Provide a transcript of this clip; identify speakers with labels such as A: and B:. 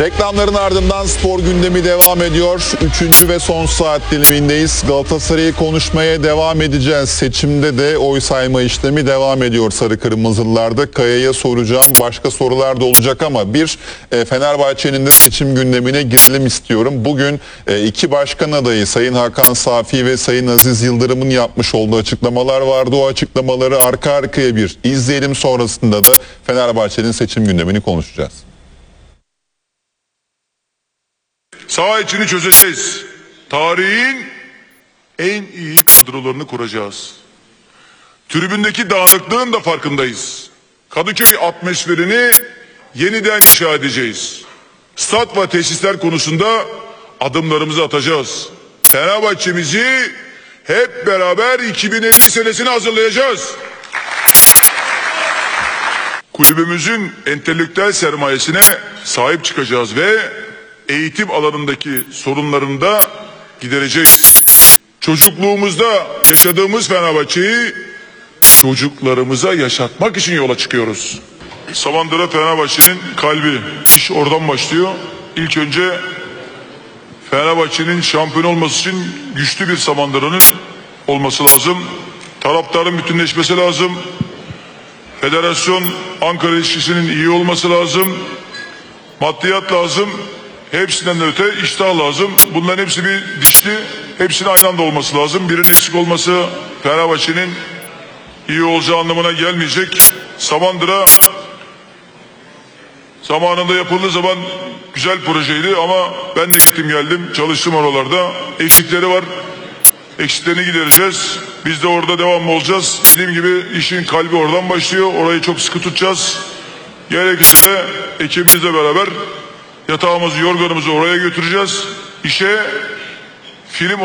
A: Reklamların ardından spor gündemi devam ediyor. Üçüncü ve son saat dilimindeyiz. Galatasaray'ı konuşmaya devam edeceğiz. Seçimde de oy sayma işlemi devam ediyor Sarı Kırmızılılarda. Kaya'ya soracağım. Başka sorular da olacak ama Fenerbahçe'nin de seçim gündemine girelim istiyorum. Bugün iki başkan adayı Sayın Hakan Safi ve Sayın Aziz Yıldırım'ın yapmış olduğu açıklamalar vardı. O açıklamaları arka arkaya bir izleyelim. Sonrasında da Fenerbahçe'nin seçim gündemini konuşacağız.
B: Saha içini çözeceğiz. Tarihin en iyi kadrolarını kuracağız. Tribündeki dağınıklığın da farkındayız. Kadıköy atmosferini yeniden inşa edeceğiz. Stat ve tesisler konusunda adımlarımızı atacağız. Fenerbahçe'mizi hep beraber 2050 senesine hazırlayacağız. Kulübümüzün entelektüel sermayesine sahip çıkacağız ve eğitim alanındaki sorunlarını da gidereceğiz. Çocukluğumuzda yaşadığımız Fenerbahçe'yi çocuklarımıza yaşatmak için yola çıkıyoruz. Samandıra Fenerbahçe'nin kalbi. İş oradan başlıyor. İlk önce Fenerbahçe'nin şampiyon olması için güçlü bir Samandıra'nın olması lazım. Taraftarın bütünleşmesi lazım. Federasyon Ankara ilişkisinin iyi olması lazım. Maddiyat lazım. Hepsinden de öte iştah lazım. Bunların hepsi bir dişli. Hepsinin aynı anda olması lazım. Birinin eksik olması Fenerbahçe'nin iyi olacağı anlamına gelmeyecek. Samandıra zamanında yapıldığı zaman güzel projeydi ama ben de gittim geldim. Çalıştım oralarda. Eksikleri var. Eksiklerini gidereceğiz. Biz de orada devamlı olacağız. Dediğim gibi işin kalbi oradan başlıyor. Orayı çok sıkı tutacağız. Gerekirse de ekibimizle beraber yatağımızı, yorganımızı oraya götüreceğiz. İşe film